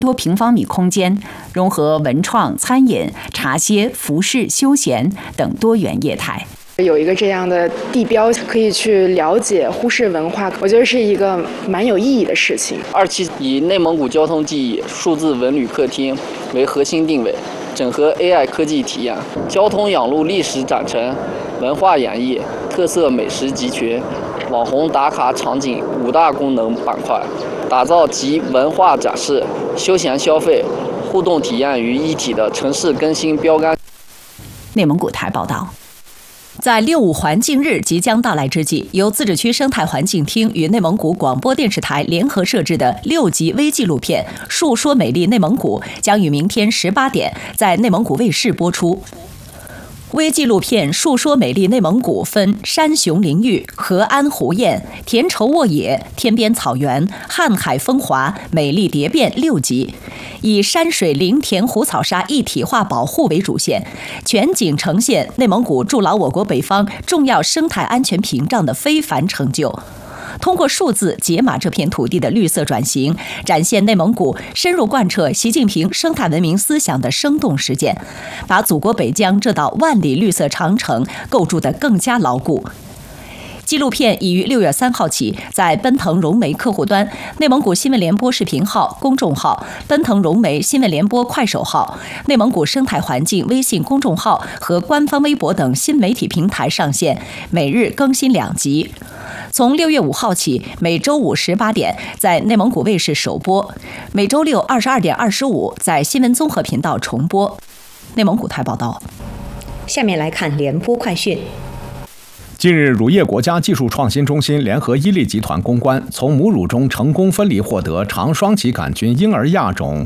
多平方米空间，融合文创、餐饮、茶歇、服饰、休闲等多元业态。 有一个这样的地标，可以去了解呼市文化，我觉得是一个蛮有意义的事情。 2期以内蒙古交通记忆、数字文旅客厅为核心定位，整合 AI 科技体验、交通养路历史展陈、文化演绎、特色美食集群、网红打卡场景5大功能板块，打造集文化展示、休闲消费、互动体验于一体的城市更新标杆。 内蒙古台报道。 在6·5环境日即将到来之际，由自治区生态环境厅与内蒙古广播电视台联合摄制的6集微纪录片《述说美丽内蒙古》将于明天18点在内蒙古卫视播出。微纪录片《述说美丽内蒙古》分山雄林郁、河安湖艳、田畴沃野、天边草原、瀚海风华、美丽蝶变6集，以山水林田湖草沙一体化保护为主线，全景呈现内蒙古筑牢我国北方重要生态安全屏障的非凡成就。通过数字解码这片土地的绿色转型，展现内蒙古深入贯彻习近平生态文明思想的生动实践，把祖国北疆这道万里绿色长城构筑得更加牢固。纪录片已于6月3号起在奔腾融媒客户端、内蒙古新闻联播视频号、公众号、奔腾融媒新闻联播快手号、内蒙古生态环境微信公众号和官方微博等新媒体平台上线，每日更新2集。从6月5号起，每周五18点在内蒙古卫视首播，每周六22点25在新闻综合频道重播。内蒙古台报道。 下面来看联播快讯。 近日，乳业国家技术创新中心联合伊利集团攻关，从母乳中成功分离获得长双歧杆菌婴儿亚种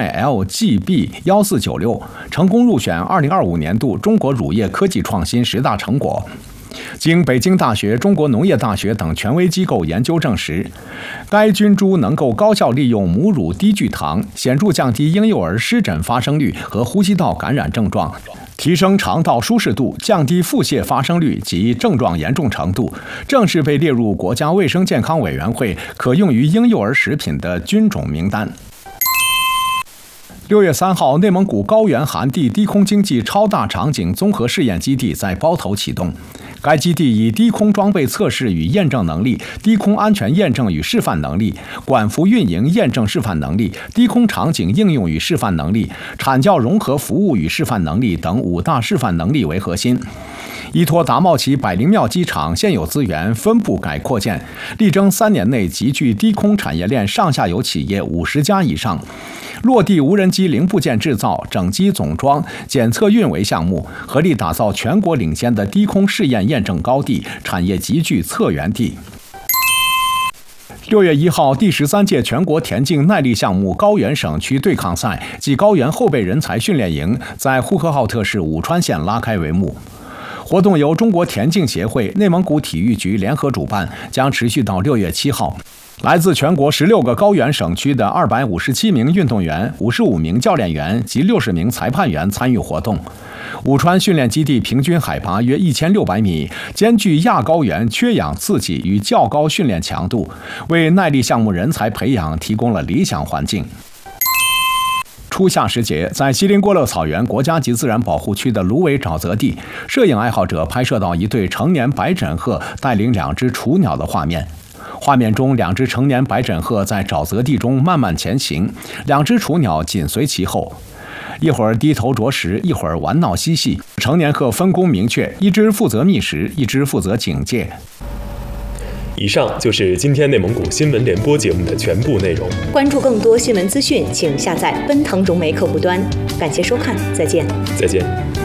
YLGB1496，成功入选2025年度中国乳业科技创新10大成果。经北京大学、中国农业大学等权威机构研究证实，该菌株能够高效利用母乳低聚糖，显著降低婴幼儿湿疹发生率和呼吸道感染症状，提升肠道舒适度，降低腹泻发生率及症状严重程度，正式被列入国家卫生健康委员会可用于婴幼儿食品的菌种名单。6月3号，内蒙古高原寒地低空经济超大场景综合试验基地在包头启动。该基地以低空装备测试与验证能力、低空安全验证与示范能力、管服运营验证示范能力、低空场景应用与示范能力、产教融合服务与示范能力等5大示范能力为核心，依托达茂旗百灵庙机场现有资源分部改扩建，力争3年内集聚低空产业链上下游企业50家以上，落地无人机零部件制造、整机总装、检测运维项目，合力打造全国领先的低空试验验证高地、产业集聚策源地。6月1号，第13届全国田径耐力项目高原省区对抗赛暨高原后备人才训练营在呼和浩特市武川县拉开帷幕。活动由中国田径协会、内蒙古体育局联合主办，将持续到6月7号。来自全国16个高原省区的257名运动员、55名教练员及60名裁判员参与活动。武川训练基地平均海拔约1600米，兼具亚高原缺氧刺激与较高训练强度，为耐力项目人才培养提供了理想环境。初夏时节，在锡林郭勒草原国家级自然保护区的芦苇沼泽地，摄影爱好者拍摄到一对成年白枕鹤带领2只雏鸟的画面。画面中，2只成年白枕鹤在沼泽地中慢慢前行，2只雏鸟紧随其后，一会儿低头啄食，一会儿玩闹嬉戏。成年鹤分工明确，一只负责觅食，一只负责警戒。 以上就是今天内蒙古新闻联播节目的全部内容。 关注更多新闻资讯，请下载奔腾融媒客户端。感谢收看，再见。 再见。